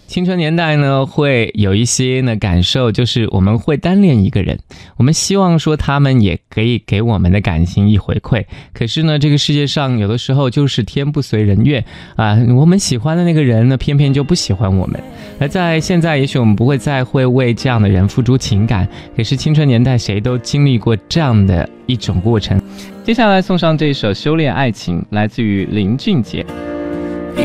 青春年代呢，会有一些呢感受，就是我们会单恋一个人，我们希望说他们也可以给我们的感情一回馈。可是呢，这个世界上有的时候就是天不随人愿啊，我们喜欢的那个人呢，偏偏就不喜欢我们。而在现在，也许我们不会再会为这样的人付出情感，可是青春年代谁都经历过这样的一种过程。接下来送上这首《修炼爱情》，来自于林俊杰。